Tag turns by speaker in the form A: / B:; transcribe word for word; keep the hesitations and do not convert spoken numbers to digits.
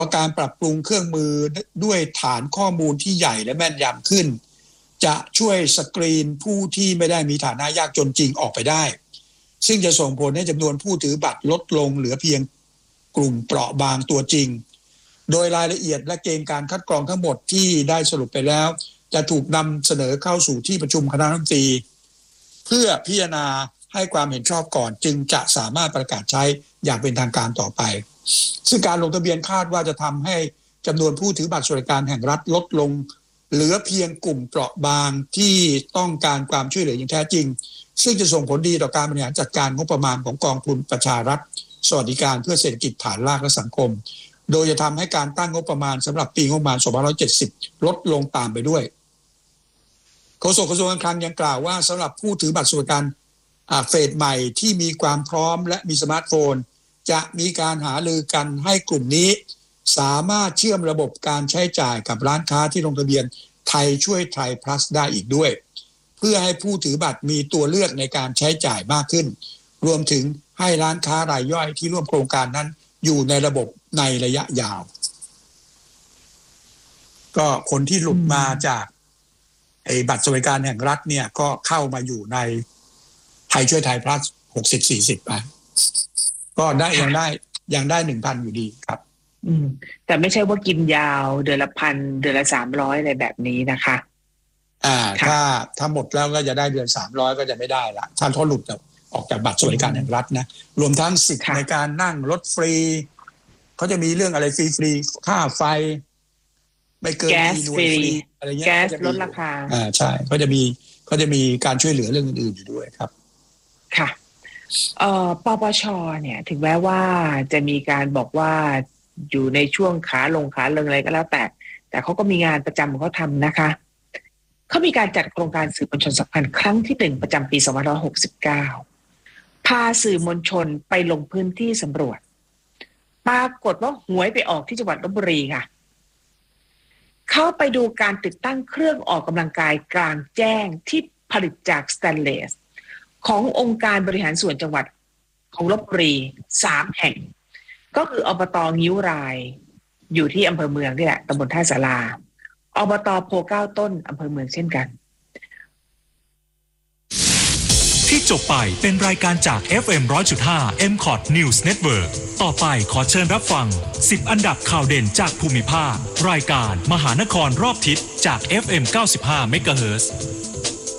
A: การปรับปรุงเครื่องมือด้วยฐานข้อมูลที่ใหญ่และแม่นยำขึ้นจะช่วยสกรีนผู้ที่ไม่ได้มีฐานะยากจนจริงออกไปได้ซึ่งจะส่งผลให้จำนวนผู้ถือบัตรลดลงเหลือเพียงกลุ่มเปราะบางตัวจริงโดยรายละเอียดและเกณฑ์การคัดกรองทั้งหมดที่ได้สรุปไปแล้วจะถูกนำเสนอเข้าสู่ที่ประชุมคณะรัฐมนตรีเพื่อพิจารณาให้ความเห็นชอบก่อนจึงจะสามารถประกาศใช้อย่างเป็นทางการต่อไปซึ่งการลงทะเบียนคาดว่าจะทำให้จำนวนผู้ถือบัตรสวัสดิการแห่งรัฐลดลงเหลือเพียงกลุ่มเปราะบางที่ต้องการความช่วยเหลืออย่างแท้จริงซึ่งจะส่งผลดีต่อการบริหารจัดการงบประมาณของกองทุนประชารัฐสวัสดิการเพื่อเศรษฐกิจฐานรากและสังคมโดยจะทำให้การตั้งงบประมาณสำหรับปีงบประมาณสองพันห้าร้อยเจ็ดสิบลดลงตามไปด้วยโฆษกกระทรวงการคลังยังกล่าวว่าสำหรับผู้ถือบัตรสวัสดิการเฟสใหม่ที่มีความพร้อมและมีสมาร์ทโฟนจะมีการหารือกันให้กลุ่มนี้สามารถเชื่อมระบบการใช้จ่ายกับร้านค้าที่ลงทะเบียนไทยช่วยไทย plus ได้อีกด้วยเพื่อให้ผู้ถือบัตรมีตัวเลือกในการใช้จ่ายมากขึ้นรวมถึงให้ร้านค้ารายย่อยที่ร่วมโครงการนั้นอยู่ในระบบในระยะยาวก็คนที่หลุดมาจากไอ้บัตรสวัสดิการแห่งรัฐเนี่ยก็เข้ามาอยู่ในไทยช่วยไทย plus หกสิบ สี่สิบไปก็ได้ยังได้ยังได้ หนึ่งพัน อยู่ดีครับ
B: อืมแต่ไม่ใช่ว่ากินยาวเดือนละพันเดือนละสามร้อยอะไรแบบนี้นะคะ
A: อ่าถ้าถ้าหมดแล้วก็จะได้เดือนสามร้อยก็จะไม่ได้ละถ้าเขาหลุดออกจากบัตรสวัสดิการแห่งรัฐนะรวมทั้งสิทธิ์ในการนั่งรถฟรีเขาจะมีเรื่องอะไรฟรีฟรีค่าไฟไม่เกินกี่หน่วยฟรีอะไรเงี้ย
B: แก๊สลดราคา
A: อ่าใช่เขาจะมีเขาจะมีการช่วยเหลือเรื่องอื่นๆอยู่ด้วยครับ
B: ค่ะเอ่อปปชเนี่ยถึงแม้ว่าจะมีการบอกว่าอยู่ในช่วงขาลงขาลงอะไรก็แล้วแต่แต่เขาก็มีงานประจำของเขาทำนะคะเขามีการจัดโครงการสื่อมวลชนสัมพันธ์ครั้งที่หนึ่งประจำปีสองพันห้าร้อยหกสิบเก้าพาสื่อมวลชนไปลงพื้นที่สำรวจปรากฏว่าหวยไปออกที่จังหวัดลพบุรีค่ะเขาไปดูการติดตั้งเครื่องออกกำลังกายกลางแจ้งที่ผลิตจากสแตนเลสขององค์การบริหารส่วนจังหวัดของลพบุรีสามแห่งก็คืออบต.งิ้วรายอยู่ที่อำเภอเมืองนี่แหละตำบลท่าศาลาอบต.โพเก้าต้นอำเภอเมืองเช่นกัน
C: ที่จบไปเป็นรายการจาก เอฟ เอ็ม หนึ่งร้อยจุดห้า เอ็ม คอท News Network ต่อไปขอเชิญรับฟังสิบอันดับข่าวเด่นจากภูมิภาครายการมหานครรอบทิศจาก เอฟ เอ็ม เก้าสิบห้า เมกะเฮิรตซ์